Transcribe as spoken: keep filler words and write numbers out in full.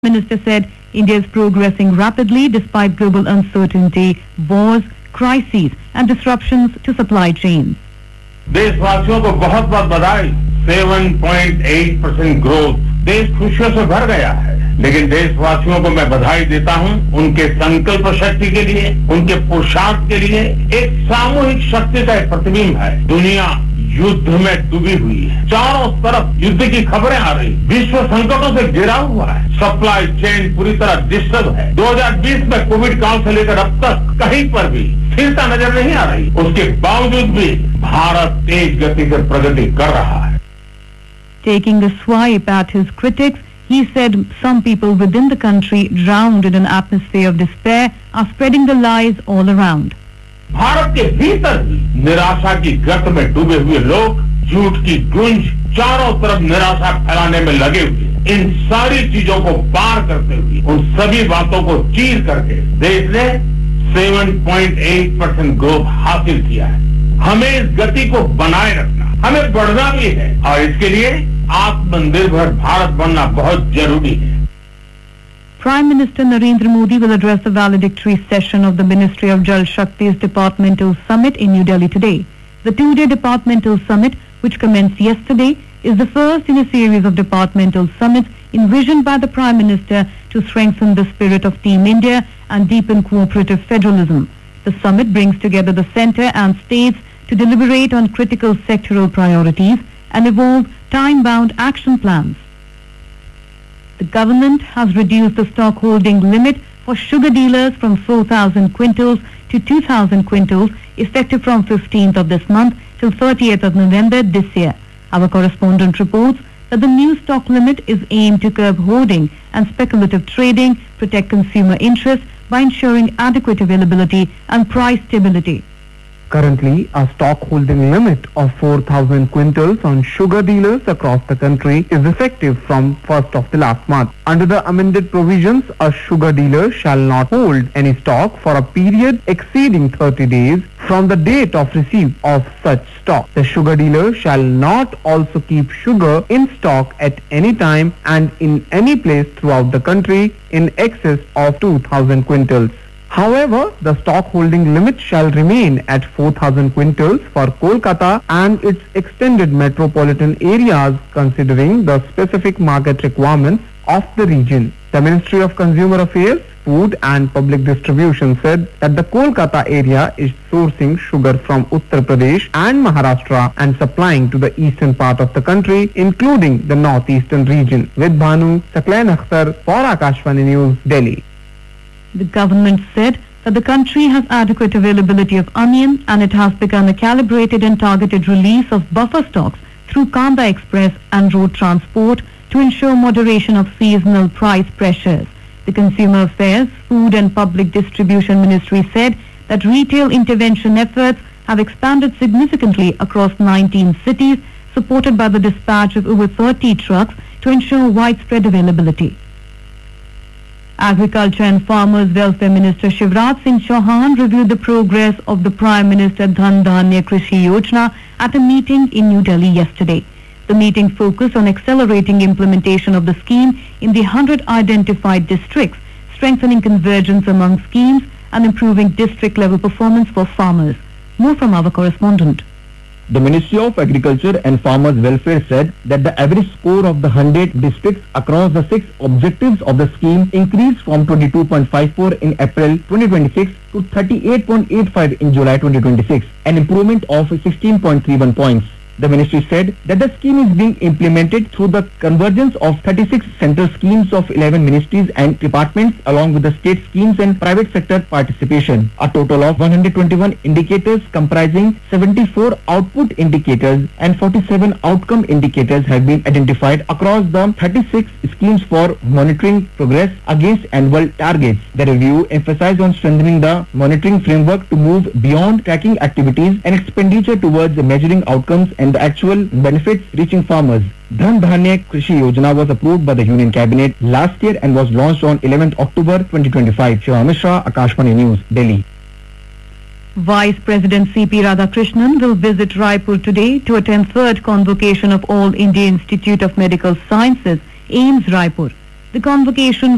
Minister said India is progressing rapidly despite global uncertainty, wars, crises and disruptions to supply chains. देशवासियों को बहुत बहुत बधाई। सात पॉइंट आठ परसेंट ग्रोथ देश खुशियों से भर गया है, लेकिन देशवासियों को मैं बधाई देता हूं उनके संकल्प शक्ति के लिए, उनके पुरुषार्थ के लिए। एक सामूहिक शक्ति का एक प्रतिबिंब है। दुनिया युद्ध में डूबी हुई है, चारों तरफ युद्ध की खबरें आ रही, विश्व संकटों से घिरा हुआ है, सप्लाई चेन पूरी तरह डिस्टर्ब है। दो हज़ार बीस में कोविड काल से लेकर अब तक कहीं पर भी स्थिरता नजर नहीं आ रही, उसके बावजूद भी भारत तेज गति से प्रगति कर रहा है। Taking a swipe at his critics, he said some people within the country, drowned in an atmosphere of despair, are spreading the lies all around. Bharat के भीतर भी निराशा की गर्त में डूबे हुए लोग झूठ की गूंज, चारों तरफ निराशा फैलाने में लगे हुए। इन सारी चीजों को पार करते हुए, उन सभी बातों को चीर करके देश ने सात पॉइंट आठ परसेंट ग्रोथ हासिल किया है। हमें इस गति को बनाए रखना, हमें बढ़ना भी है और इसके लिए आत्मनिर्भर भारत बनना बहुत जरूरी है। Prime Minister Narendra Modi will address the valedictory session of the Ministry of Jal Shakti's Departmental Summit in New Delhi today. The two-day Departmental Summit, which commenced yesterday, is the first in a series of departmental summits envisioned by the Prime Minister to strengthen the spirit of Team India and deepen cooperative federalism. The summit brings together the centre and states to deliberate on critical sectoral priorities and evolve time-bound action plans. The government has reduced the stock holding limit for sugar dealers from four thousand quintals to two thousand quintals effective from fifteenth of this month till thirtieth of November this year. Our correspondent reports that the new stock limit is aimed to curb hoarding and speculative trading, protect consumer interests by ensuring adequate availability and price stability. Currently, a stock holding limit of four thousand quintals on sugar dealers across the country is effective from first of the last month. Under the amended provisions, a sugar dealer shall not hold any stock for a period exceeding thirty days from the date of receipt of such stock. The sugar dealer shall not also keep sugar in stock at any time and in any place throughout the country in excess of two thousand quintals. However, the stock holding limit shall remain at four thousand quintals for Kolkata and its extended metropolitan areas considering the specific market requirements of the region. The Ministry of Consumer Affairs, Food and Public Distribution said that the Kolkata area is sourcing sugar from Uttar Pradesh and Maharashtra and supplying to the eastern part of the country, including the northeastern region. With Bhanu, Saklain Akhtar for Akashvani News, Delhi. The government said that the country has adequate availability of onion and it has begun a calibrated and targeted release of buffer stocks through Kanda Express and road transport to ensure moderation of seasonal price pressures. The Consumer Affairs, Food and Public Distribution Ministry said that retail intervention efforts have expanded significantly across nineteen cities, supported by the dispatch of over thirty trucks to ensure widespread availability. Agriculture and Farmers Welfare Minister Shivraj Singh Chauhan reviewed the progress of the Prime Minister Dhan Dhanya Krishi Yojana at a meeting in New Delhi yesterday. The meeting focused on accelerating implementation of the scheme in the one hundred identified districts, strengthening convergence among schemes and improving district-level performance for farmers. More from our correspondent. The Ministry of Agriculture and Farmers Welfare said that the average score of the one hundred districts across the six objectives of the scheme increased from twenty-two point five four in April twenty twenty-six to thirty-eight point eight five in July twenty twenty-six, an improvement of sixteen point three one points. The ministry said that the scheme is being implemented through the convergence of thirty-six central schemes of eleven ministries and departments along with the state schemes and private sector participation. A total of one hundred twenty-one indicators comprising seventy-four output indicators and forty-seven outcome indicators have been identified across the thirty-six schemes for monitoring progress against annual targets. The review emphasized on strengthening the monitoring framework to move beyond tracking activities and expenditure towards measuring outcomes and the actual benefits reaching farmers. Dhan Dhanya Krishi Yojana was approved by the Union Cabinet last year and was launched on eleventh October twenty twenty-five. Shiva Mishra, Akashvani News, Delhi. Vice President C P Radhakrishnan will visit Raipur today to attend third convocation of All India Institute of Medical Sciences, AIIMS Raipur. The convocation